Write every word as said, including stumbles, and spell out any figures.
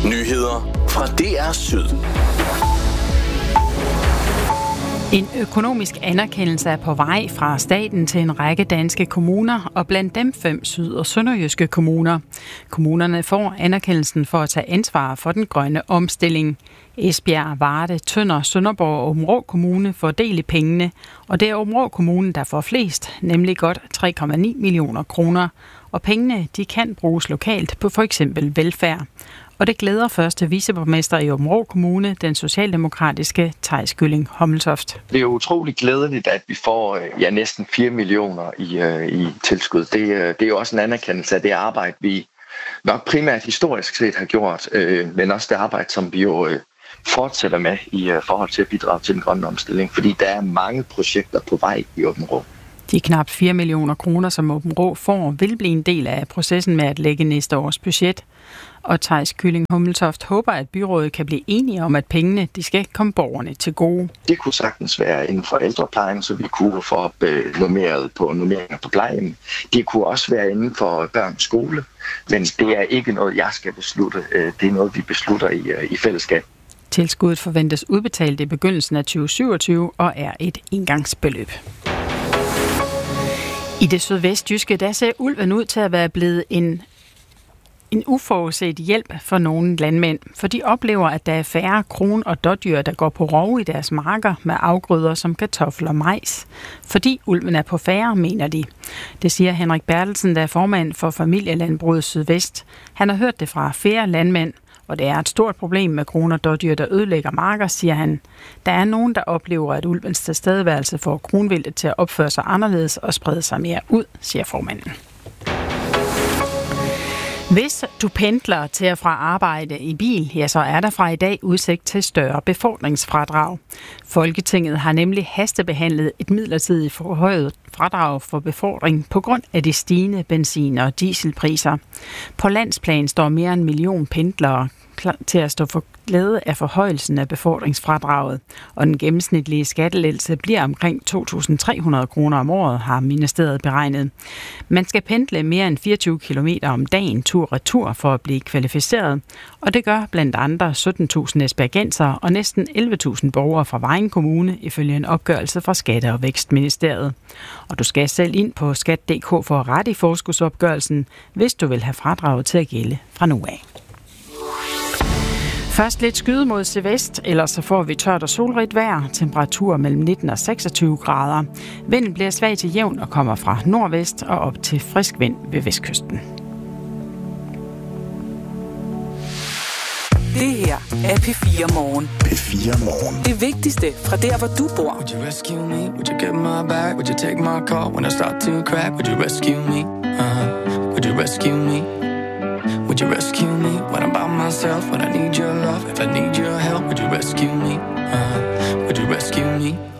Nyheder fra D R Syd. En økonomisk anerkendelse er på vej fra staten til en række danske kommuner, og blandt dem fem syd- og sønderjyske kommuner. Kommunerne får anerkendelsen for at tage ansvar for den grønne omstilling. Esbjerg, Varde, Tønder, Sønderborg og Aabenraa Kommune får del i pengene, og det er Aabenraa Kommune, der får flest, nemlig godt tre komma ni millioner kroner. Og pengene de kan bruges lokalt på for eksempel velfærd. Og det glæder første viceborgmester i Aabenraa Kommune, den socialdemokratiske Theis Kylling Hommeltoft. Det er jo utroligt glædeligt, at vi får ja, næsten fire millioner i, i tilskud. Det, det er jo også en anerkendelse af det arbejde, vi nok primært historisk set har gjort, men også det arbejde, som vi jo fortsætter med i forhold til at bidrage til den grønne omstilling, fordi der er mange projekter på vej i Aabenraa. De knap fire millioner kroner, som Aabenraa får, vil blive en del af processen med at lægge næste års budget. Og Theis Kylling Hommeltoft håber, at byrådet kan blive enige om, at pengene de skal komme borgerne til gode. Det kunne sagtens være inden for ældreplejen, så vi kunne få op øh, nummeret på nummeringer på plejehjem. Det kunne også være inden for børns skole, men det er ikke noget, jeg skal beslutte. Det er noget, vi beslutter i, øh, i fællesskab. Tilskuddet forventes udbetalt i begyndelsen af tyve syvogtyve og er et engangsbeløb. I det sydvestjyske, der ser ulven ud til at være blevet en, en uforudset hjælp for nogle landmænd, for de oplever, at der er færre kron- og dådyr, der går på rov i deres marker med afgrøder som kartofler og majs. Fordi ulven er på færre, mener de. Det siger Henrik Bertelsen, der er formand for Familielandbruget Sydvest. Han har hørt det fra flere landmænd, og det er et stort problem med kron- og dådyr, der ødelægger marker, siger han. Der er nogen, der oplever, at ulvens tilstedeværelse får kronvildet til at opføre sig anderledes og sprede sig mere ud, siger formanden. Hvis du pendler til og fra arbejde i bil, ja, så er der fra i dag udsigt til større befordringsfradrag. Folketinget har nemlig hastebehandlet et midlertidigt forhøjet fradrag for befordring på grund af de stigende benzin- og dieselpriser. På landsplan står mere end en million pendlere klar til at stå for glæde af forhøjelsen af befordringsfradraget, og den gennemsnitlige skattelettelse bliver omkring to tusind tre hundrede kroner om året, har ministeriet beregnet. Man skal pendle mere end fireogtyve kilometer om dagen tur-retur for at blive kvalificeret, og det gør blandt andre sytten tusind esbjergensere og næsten elleve tusind borgere fra Vejen Kommune, ifølge en opgørelse fra Skatte- og Vækstministeriet. Og du skal selv ind på skat punktum d k for at rette i forskudsopgørelsen, hvis du vil have fradraget til at gælde fra nu af. Først lidt skyde mod sydvest, ellers så får vi tørt og solrigt vejr. Temperaturer mellem nitten og seksogtyve grader. Vinden bliver svag til jævn og kommer fra nordvest og op til frisk vind ved vestkysten. Det her er P fire Morgen. P fire Morgen. Det vigtigste fra der, hvor du bor. Would you rescue me? Would you get my back? Would you take my call when I start to crack? Would you rescue me? Uh-huh. Would you rescue me? Would you rescue me when I'm by myself? When I need your love, if I need your help, would you rescue me? Uh, would you rescue me?